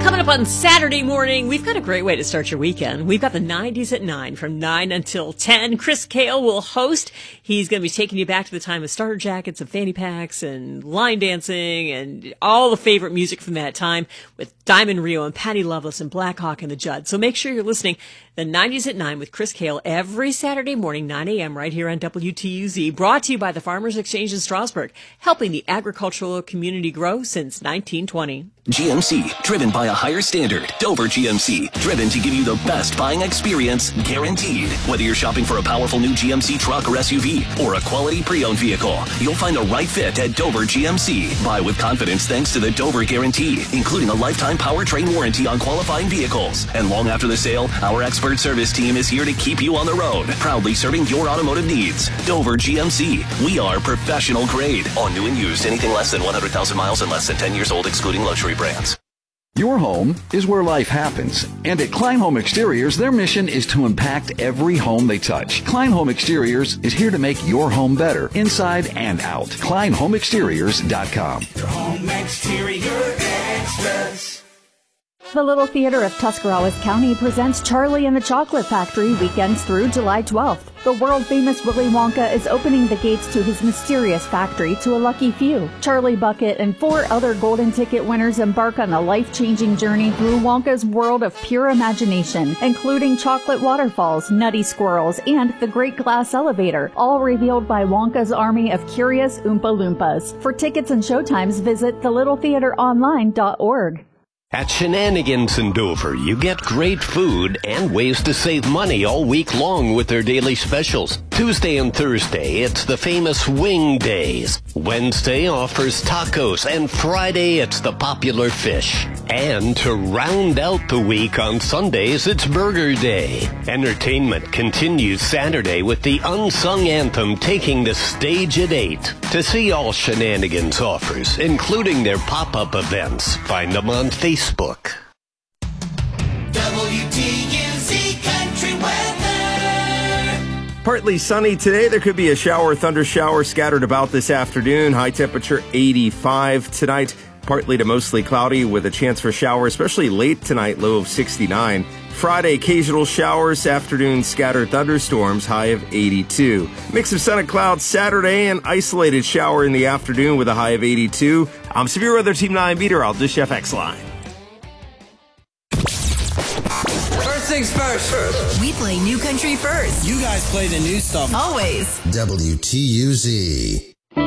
Coming up on Saturday morning, we've got a great way to start your weekend. We've got the 90s at 9 from 9 until 10. Chris Kale will host. He's going to be taking you back to the time of starter jackets and fanny packs and line dancing and all the favorite music from that time with Diamond Rio and Patty Loveless and Black Hawk and the Judd. So make sure you're listening. The 90s at 9 with Chris Kale every Saturday morning, 9 a.m. right here on WTUZ. Brought to you by the Farmers Exchange in Strasburg, helping the agricultural community grow since 1920. GMC, driven by a higher standard. Dover GMC, driven to give you the best buying experience, guaranteed. Whether you're shopping for a powerful new GMC truck or SUV, or a quality pre-owned vehicle, you'll find the right fit at Dover GMC. Buy with confidence thanks to the Dover Guarantee, including a lifetime powertrain warranty on qualifying vehicles. And long after the sale, our expert service team is here to keep you on the road, proudly serving your automotive needs. Dover GMC, we are professional grade. On new and used, anything less than 100,000 miles and less than 10 years old, excluding luxury brands. Your home is where life happens. And at Klein Home Exteriors, their mission is to impact every home they touch. Klein Home Exteriors is here to make your home better, inside and out. KleinHomeExteriors.com. Your home exterior extras. The Little Theater of Tuscarawas County presents Charlie and the Chocolate Factory weekends through July 12th. The world-famous Willy Wonka is opening the gates to his mysterious factory to a lucky few. Charlie Bucket and 4 other golden ticket winners embark on a life-changing journey through Wonka's world of pure imagination, including chocolate waterfalls, nutty squirrels, and the Great Glass Elevator, all revealed by Wonka's army of curious Oompa Loompas. For tickets and showtimes, visit thelittletheateronline.org. At Shenanigans in Dover, you get great food and ways to save money all week long with their daily specials. Tuesday and Thursday, it's the famous Wing Days. Wednesday offers tacos, and Friday, it's the popular fish. And to round out the week on Sundays, it's Burger Day. Entertainment continues Saturday with the Unsung Anthem taking the stage at 8. To see all Shenanigans offers, including their pop-up events, find them on Facebook. WTUZ Country Weather. Partly sunny today. There could be a shower or thunder shower scattered about this afternoon. High temperature 85 tonight. Partly to mostly cloudy with a chance for shower, especially late tonight, low of 69. Friday, occasional showers, afternoon scattered thunderstorms, high of 82. Mix of sun and clouds Saturday, an isolated shower in the afternoon with a high of 82. I'm Severe Weather Team 9 Meteorologist Jeff Exline. First things first. We play new country first. You guys play the new stuff. Always. WTUZ.